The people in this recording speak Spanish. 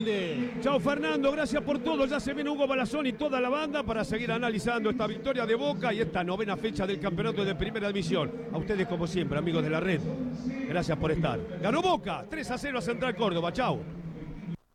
Chao Fernando, gracias por todo. Ya se viene Hugo Balazón y toda la banda para seguir analizando esta victoria de Boca y esta novena fecha del campeonato de primera división. A ustedes como siempre, amigos de la red, gracias por estar. Ganó Boca, 3-0 a Central Córdoba, chao.